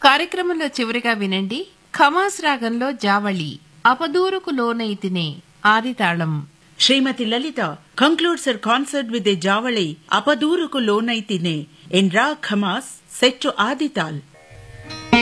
కార్యక్రమంలో చివరిగా వినండి ఖమాస్ రాగంలో Javali అపదూరుకు లోనైతినే ఆదితాళం. Srimati Lalita concludes her concert with a Javali, Apaduruku Lonaitine, in Ra Khamas, set to Adital.